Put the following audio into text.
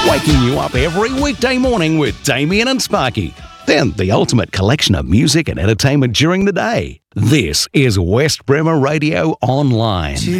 Waking you up every weekday morning with Damien and Sparky. Then the ultimate collection of music and entertainment during the day. This is West Bremer Radio Online.